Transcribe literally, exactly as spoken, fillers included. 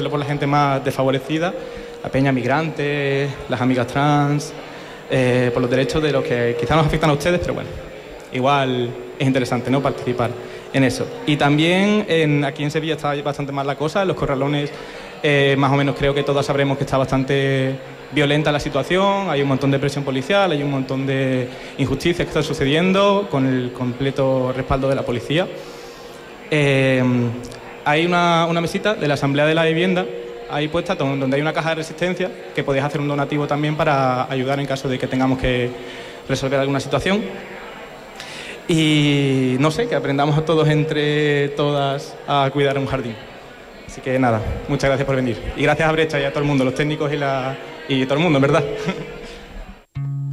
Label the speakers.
Speaker 1: hacerlo por la gente más desfavorecida, la peña migrante, las amigas trans, eh, por los derechos de los que quizás nos afectan a ustedes, pero bueno, igual es interesante, ¿no?, participar en eso. Y también en, aquí en Sevilla está bastante mal la cosa, en los Corralones eh, más o menos creo que todos sabremos que está bastante violenta la situación, hay un montón de presión policial, hay un montón de injusticias que están sucediendo con el completo respaldo de la policía. Eh, hay una, una mesita de la Asamblea de la Vivienda ahí puesta donde hay una caja de resistencia que podéis hacer un donativo también para ayudar en caso de que tengamos que resolver alguna situación. Y no sé, que aprendamos todos entre todas a cuidar un jardín. Así que nada, muchas gracias por venir. Y gracias a Brecha y a todo el mundo, los técnicos y, la, y todo el mundo, en verdad.